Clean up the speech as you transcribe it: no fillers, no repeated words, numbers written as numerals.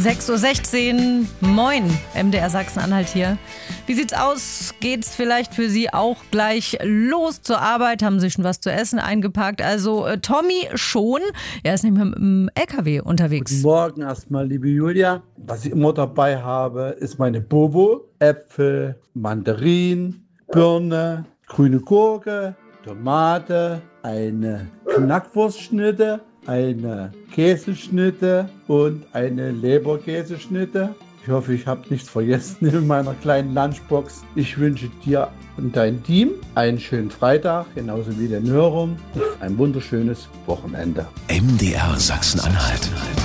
6:16 Uhr. Moin, MDR Sachsen-Anhalt hier. Wie sieht's aus? Geht's vielleicht für Sie auch gleich los zur Arbeit? Haben Sie schon was zu essen eingepackt? Also Tommy schon. Er ist nämlich mit dem LKW unterwegs. Guten Morgen erstmal, liebe Julia. Was ich immer dabei habe, ist meine Bobo. Äpfel, Mandarinen, Birne, grüne Gurke, Tomate, eine Knackwurstschnitte, eine Käseschnitte und eine Leberkäseschnitte. Ich hoffe, ich habe nichts vergessen in meiner kleinen Lunchbox. Ich wünsche dir und dein Team einen schönen Freitag, genauso wie den Hörern. Ein wunderschönes Wochenende. MDR Sachsen-Anhalt.